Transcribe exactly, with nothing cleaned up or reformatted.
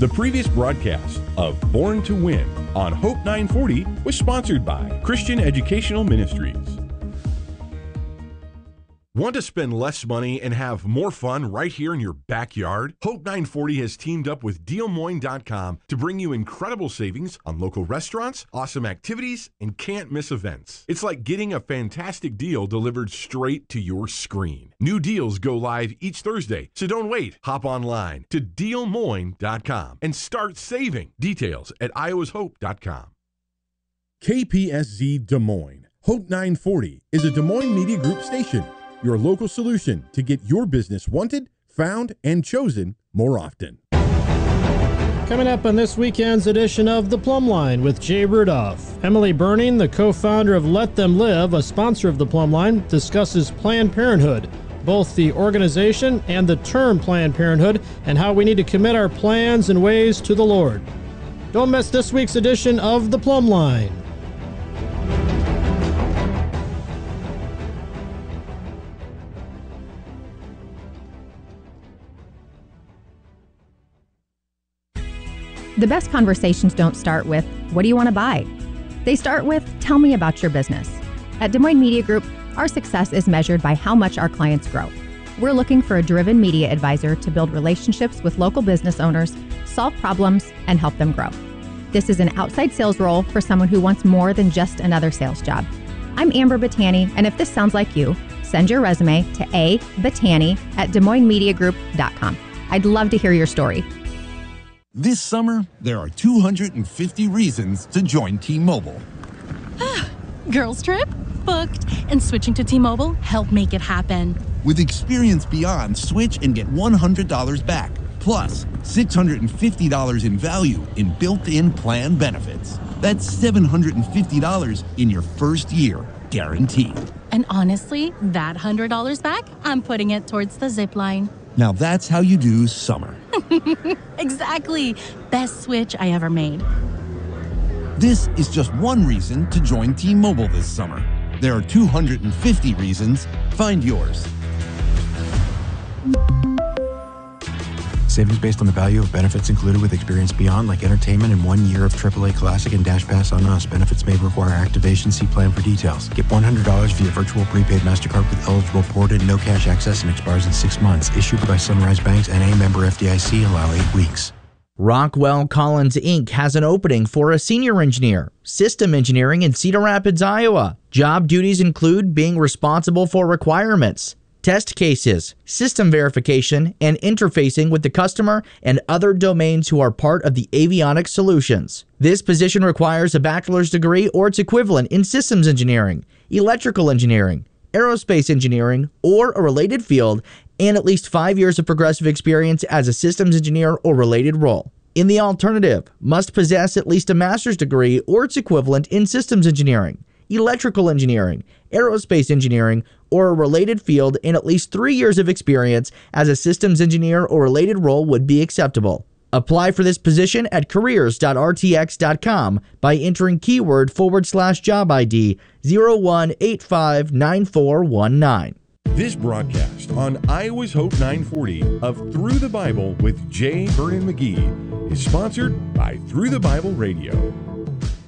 The previous broadcast of Born to Win on Hope nine forty was sponsored by Christian Educational Ministries. Want to spend less money and have more fun right here in your backyard? Hope nine forty has teamed up with deal moines dot com to bring you incredible savings on local restaurants, awesome activities, and can't-miss events. It's like getting a fantastic deal delivered straight to your screen. New deals go live each Thursday, so don't wait. Hop online to deal moines dot com and start saving. Details at iowas hope dot com. K P S Z Des Moines. Hope nine forty is a Des Moines Media Group station. Your local solution to get your business wanted, found, and chosen more often. Coming up on this weekend's edition of The Plumb Line with Jay Rudolph. Emily Burning, the co-founder of Let Them Live, a sponsor of The Plumb Line, discusses Planned Parenthood, both the organization and the term Planned Parenthood, and how we need to commit our plans and ways to the Lord. Don't miss this week's edition of The Plumb Line. The best conversations don't start with, what do you want to buy? They start with, tell me about your business. At Des Moines Media Group, our success is measured by how much our clients grow. We're looking for a driven media advisor to build relationships with local business owners, solve problems, and help them grow. This is an outside sales role for someone who wants more than just another sales job. I'm Amber Battani, and if this sounds like you, send your resume to a battani at des moines media group dot com. I'd love to hear your story. This summer, there are two hundred fifty reasons to join T-Mobile. Girls trip? Booked. And switching to T-Mobile helped make it happen. With Experience Beyond, switch and get one hundred dollars back. Plus, six hundred fifty dollars in value in built-in plan benefits. That's seven hundred fifty dollars in your first year, guaranteed. And honestly, that one hundred dollars back, I'm putting it towards the zip line. Now that's how you do summer. Exactly. Best switch I ever made. This is just one reason to join T-Mobile this summer. There are two hundred fifty reasons. Find yours. Savings based on the value of benefits included with Experience Beyond, like entertainment and one year of triple A Classic and Dash Pass on us. Benefits may require activation. See plan for details. Get one hundred dollars via virtual prepaid MasterCard with eligible ported, no cash access, and expires in six months. Issued by Sunrise Banks, N A member F D I C. Allow eight weeks. Rockwell Collins Incorporated has an opening for a senior engineer, system engineering in Cedar Rapids, Iowa. Job duties include being responsible for requirements, test cases, system verification, and interfacing with the customer and other domains who are part of the avionics solutions. This position requires a bachelor's degree or its equivalent in systems engineering, electrical engineering, aerospace engineering, or a related field, and at least five years of progressive experience as a systems engineer or related role. In the alternative, must possess at least a master's degree or its equivalent in systems engineering, electrical engineering, aerospace engineering, or a related field, and at least three years of experience as a systems engineer or related role would be acceptable. Apply for this position at careers dot r t x dot com by entering keyword forward slash job I D zero one eight five nine four one nine. This broadcast on Iowa's Hope nine forty of Through the Bible with Jay Vernon McGee is sponsored by Through the Bible Radio.